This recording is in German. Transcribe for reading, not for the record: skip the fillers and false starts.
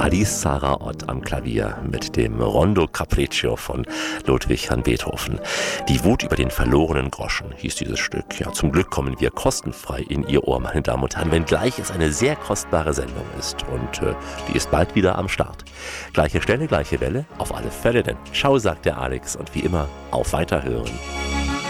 Alice Sarah Ott am Klavier mit dem Rondo Capriccio von Ludwig van Beethoven. Die Wut über den verlorenen Groschen hieß dieses Stück. Ja, zum Glück kommen wir kostenfrei in Ihr Ohr, meine Damen und Herren, wenngleich es eine sehr kostbare Sendung ist. Und die ist bald wieder am Start. Gleiche Stelle, gleiche Welle, auf alle Fälle denn. Ciao, sagt der Alex und wie immer, auf Weiterhören.